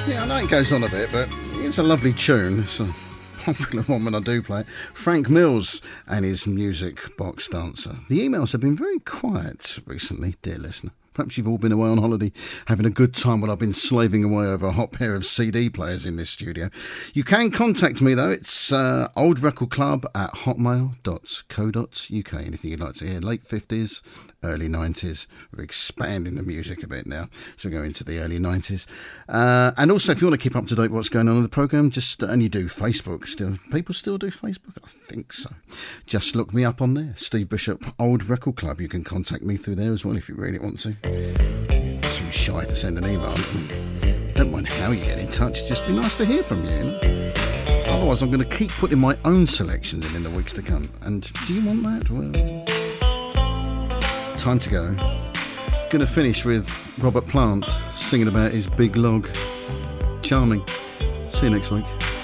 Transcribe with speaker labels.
Speaker 1: Yeah, I know it goes on a bit, but it's a lovely tune. It's a popular one when I do play it. Frank Mills and his Music Box Dancer. The emails have been very quiet recently, dear listener. Perhaps you've all been away on holiday, having a good time while I've been slaving away over a hot pair of CD players in this studio. You can contact me, though. It's oldrecordclub@hotmail.co.uk. Anything you'd like to hear, late 50s, early 90s. We're expanding the music a bit now, so we go into the early 90s. And also, if you want to keep up to date with what's going on in the programme, and you do Facebook still. People still do Facebook? I think so. Just look me up on there. Steve Bishop, Old Record Club. You can contact me through there as well if you really want to. Too shy to send an email. Don't mind how you get in touch. It'd just be nice to hear from you, you know? Otherwise, I'm going to keep putting my own selections in the weeks to come. And do you want that? Well, time to go. Going to finish with Robert Plant singing about his big log. Charming. See you next week.